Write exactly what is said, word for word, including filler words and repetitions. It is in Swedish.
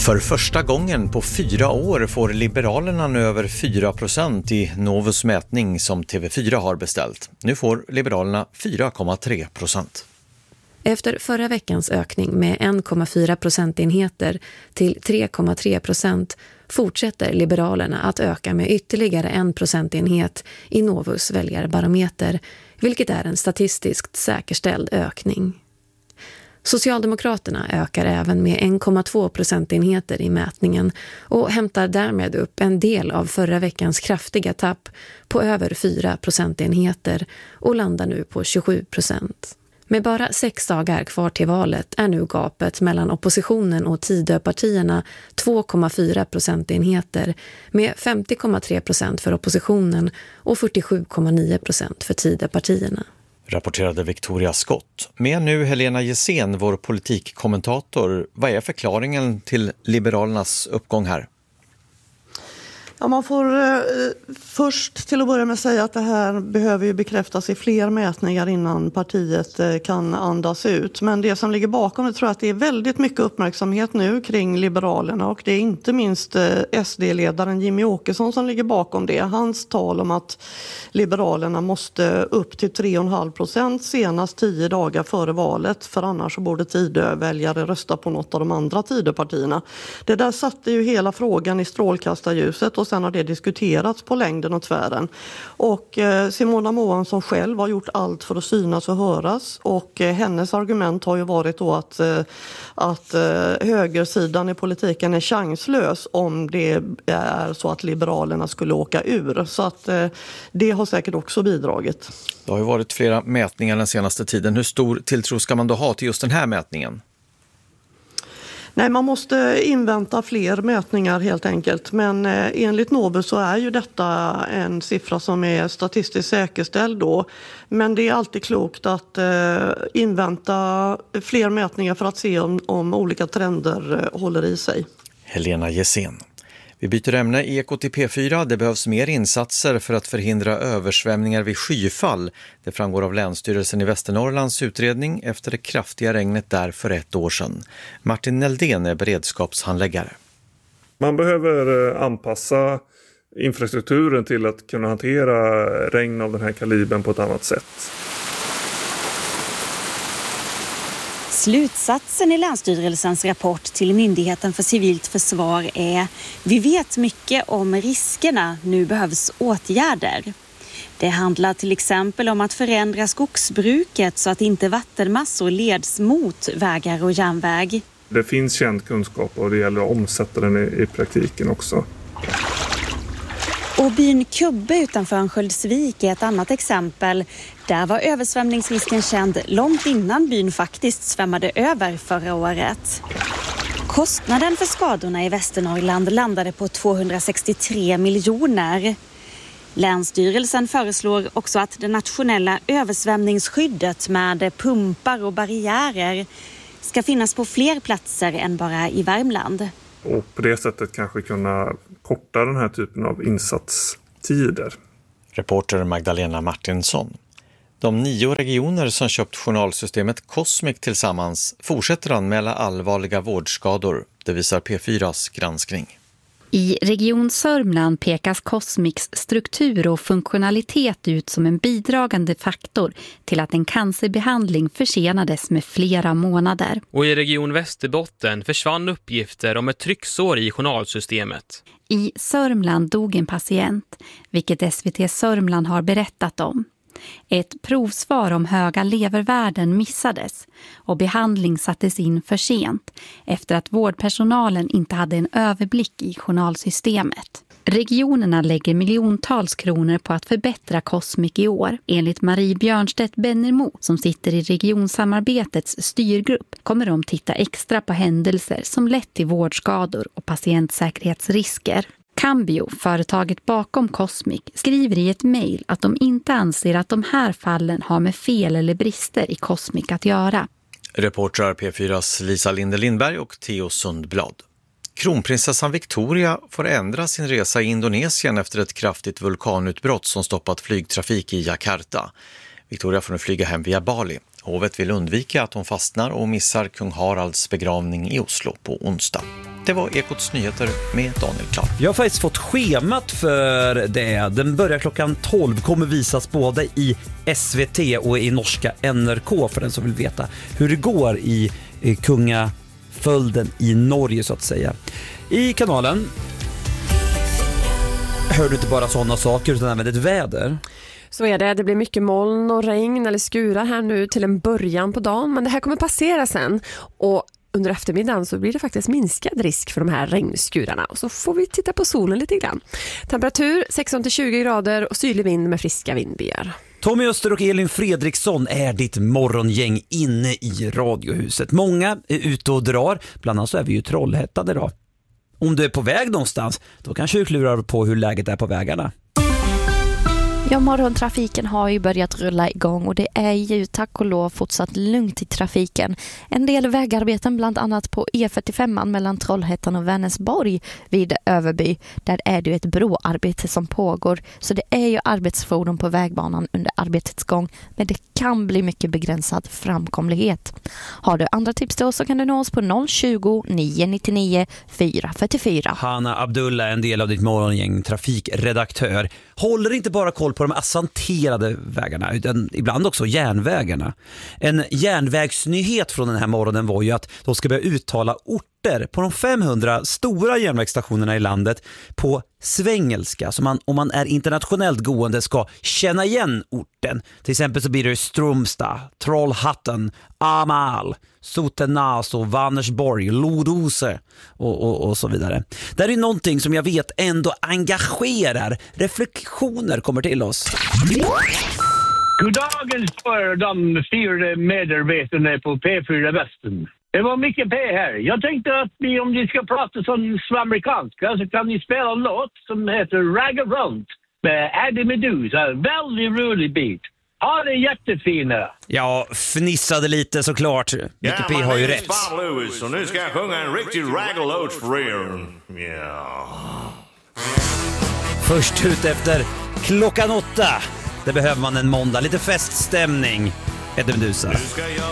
För första gången på fyra år får Liberalerna nu över fyra procent i Novus mätning som T V fyra har beställt. Nu får Liberalerna fyra komma tre procent. Efter förra veckans ökning med en komma fyra procentenheter till tre komma tre procent fortsätter Liberalerna att öka med ytterligare en procentenhet i Novus väljarbarometer, vilket är en statistiskt säkerställd ökning. Socialdemokraterna ökar även med en komma två procentenheter i mätningen och hämtar därmed upp en del av förra veckans kraftiga tapp på över fyra procentenheter och landar nu på tjugosju procent. Med bara sex dagar kvar till valet är nu gapet mellan oppositionen och Tidöpartierna två komma fyra procentenheter med femtio komma tre procent för oppositionen och fyrtiosju komma nio procent för Tidöpartierna. Rapporterade Victoria Skott. Med nu Helena Gessén, vår politikkommentator. Vad är förklaringen till Liberalernas uppgång här? Ja, man får eh, först till att börja med säga att det här behöver ju bekräftas i fler mätningar innan partiet eh, kan andas ut. Men det som ligger bakom det tror jag att det är väldigt mycket uppmärksamhet nu kring Liberalerna, och det är inte minst eh, S D-ledaren Jimmy Åkesson som ligger bakom det. Hans tal om att Liberalerna måste upp till tre komma fem procent senast tio dagar före valet, för annars så borde Tidö-väljare rösta på något av de andra Tidöpartierna. Det där satte ju hela frågan i strålkastarljuset, och sen har det diskuterats på längden och tvären. Och eh, Simona Moansson själv har gjort allt för att synas och höras, och eh, hennes argument har ju varit då att, eh, att eh, högersidan i politiken är chanslös om det är så att Liberalerna skulle åka ur. Så att eh, det har säkert också bidragit. Det har ju varit flera mätningar den senaste tiden. Hur stor tilltro ska man då ha till just den här mätningen? Nej, man måste invänta fler mätningar helt enkelt. Men eh, enligt Novus så är ju detta en siffra som är statistiskt säkerställd då. Men det är alltid klokt att eh, invänta fler mätningar för att se om, om olika trender eh, håller i sig. Helena Gessén. Vi byter ämne i Ekot i P fyra. Det behövs mer insatser för att förhindra översvämningar vid skyfall. Det framgår av Länsstyrelsen i Västernorrlands utredning efter det kraftiga regnet där för ett år sedan. Martin Neldén är beredskapshandläggare. Man behöver anpassa infrastrukturen till att kunna hantera regn av den här kalibern på ett annat sätt. Slutsatsen i Länsstyrelsens rapport till Myndigheten för civilt försvar är: vi vet mycket om riskerna, nu behövs åtgärder. Det handlar till exempel om att förändra skogsbruket så att inte vattenmassor leds mot vägar och järnväg. Det finns känd kunskap och det gäller att omsätta den i, i praktiken också. Och byn Kubbe utanför Örnsköldsvik är ett annat exempel. Där var översvämningsrisken känd långt innan byn faktiskt svämmade över förra året. Kostnaden för skadorna i Västernorrland landade på tvåhundrasextiotre miljoner. Länsstyrelsen föreslår också att det nationella översvämningsskyddet med pumpar och barriärer ska finnas på fler platser än bara i Värmland. Och på det sättet kanske kunna korta den här typen av insatstider. Reporter Magdalena Martinsson. De nio regioner som köpt journalsystemet Cosmic tillsammans fortsätter anmäla allvarliga vårdskador. Det visar P fyras granskning. I Region Sörmland pekas Cosmics struktur och funktionalitet ut som en bidragande faktor till att en cancerbehandling försenades med flera månader. Och i Region Västerbotten försvann uppgifter om ett trycksår i journalsystemet. I Sörmland dog en patient, vilket S V T Sörmland har berättat om. Ett provsvar om höga levervärden missades och behandling sattes in för sent efter att vårdpersonalen inte hade en överblick i journalsystemet. Regionerna lägger miljontals kronor på att förbättra Cosmic i år. Enligt Marie Björnstedt Bennermo som sitter i regionsamarbetets styrgrupp kommer de titta extra på händelser som lett till vårdskador och patientsäkerhetsrisker. Cambio, företaget bakom Cosmic, skriver i ett mejl att de inte anser att de här fallen har med fel eller brister i Cosmic att göra. Reportrar P fyras Lisa Linde Lindberg och Theo Sundblad. Kronprinsessan Victoria får ändra sin resa i Indonesien efter ett kraftigt vulkanutbrott som stoppat flygtrafik i Jakarta. Victoria får nu flyga hem via Bali. Hovet vill undvika att hon fastnar och missar kung Haralds begravning i Oslo på onsdag. Det var Ekots nyheter med Daniel Klar. Jag har faktiskt fått schemat för det. Den börjar klockan tolv, kommer visas både i S V T och i norska N R K för den som vill veta hur det går i, i kungaföljden i Norge så att säga. I kanalen hör du inte bara sådana saker utan även ett väder. Så är det. Det blir mycket moln och regn eller skurar här nu till en början på dagen. Men det här kommer passera sen. Och under eftermiddagen så blir det faktiskt minskad risk för de här regnskurarna. Och så får vi titta på solen lite grann. Temperatur sexton till tjugo grader och sydlig vind med friska vindbyar. Tommy Öster och Elin Fredriksson är ditt morgongäng inne i Radiohuset. Många är ute och drar. Bland annat så är vi ju Trollhättan idag. Om du är på väg någonstans, då kanske du klurar på hur läget är på vägarna. Ja, morgontrafiken har ju börjat rulla igång och det är ju tack och lov fortsatt lugnt i trafiken. En del vägarbeten bland annat på E fyrtiofem mellan Trollhättan och Vänersborg vid Överby. Där är det ju ett broarbete som pågår så det är ju arbetsfordon på vägbanan under arbetets gång. Men det kan bli mycket begränsad framkomlighet. Har du andra tips då så kan du nå oss på noll tjugo, nio nittionio, fyra fyrtiofyra. Hanna Abdullah, en del av ditt morgongäng, trafikredaktör, håller inte bara koll på de asfalterade vägarna utan ibland också järnvägarna. En järnvägsnyhet från den här morgonen var ju att de ska börja uttala orter på de femhundra stora järnvägsstationerna i landet på svengelska, så man, om man är internationellt gående ska känna igen orten. Till exempel så blir det Strömstad, Trollhättan, Amal, Sotenäs och Vänersborg, Lodose och, och, och så vidare. Det är någonting som jag vet ändå engagerar. Reflektioner kommer till oss. God dagens för de fyra medarbetarna på P fyra Västern. Det var mycket P här. Jag tänkte att vi, om ni ska prata som amerikanska så kan ni spela en låt som heter Ragarunt med Eddie Meduza. Väldigt rolig beat. Ja, det är jättefina. Ja, fnissade lite såklart. Micke P har ju rätt. Bob Lewis, och nu ska jag sjunga en riktig ragalåt för er. Ja. Först ut efter klockan åtta. Det behöver man en måndag. Lite feststämning. Eddie Meduza.